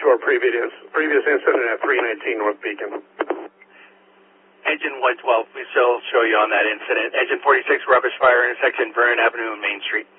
to our previous incident at 319 North Beacon. Engine 112, we still show you on that incident. Engine 46, rubbish fire, intersection Vernon Avenue and Main Street.